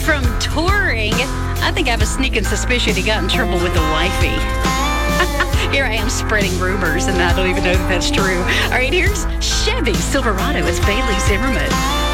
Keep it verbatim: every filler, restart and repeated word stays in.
from touring. I think I have a sneaking suspicion he got in trouble with the wifey. Here I am spreading rumors, and I don't even know that that's true. All right, here's Chevy Silverado. It's Bailey Zimmerman.